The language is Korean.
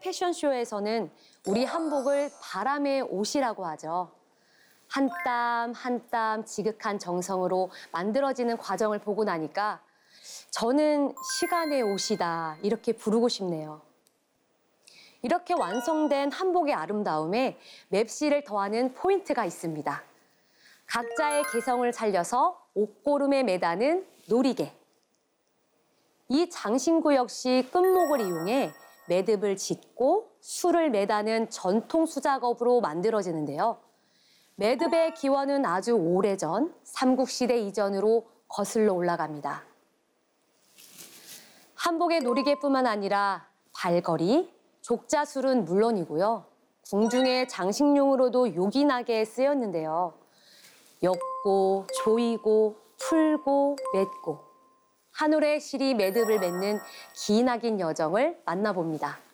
패션쇼에서는 우리 한복을 바람의 옷이라고 하죠. 한 땀 한 땀 지극한 정성으로 만들어지는 과정을 보고 나니까 저는 시간의 옷이다 이렇게 부르고 싶네요. 이렇게 완성된 한복의 아름다움에 맵시를 더하는 포인트가 있습니다. 각자의 개성을 살려서 옷고름에 매다는 놀이개. 이 장신구 역시 끝목을 이용해 매듭을 짓고 술을 매다는 전통 수작업으로 만들어지는데요. 매듭의 기원은 아주 오래전 삼국시대 이전으로 거슬러 올라갑니다. 한복의 놀이개뿐만 아니라 발걸이, 족자술은 물론이고요. 궁중의 장식용으로도 요긴하게 쓰였는데요. 엮고, 조이고, 풀고, 맺고. 한 올의 실이 매듭을 맺는 기나긴 여정을 만나봅니다.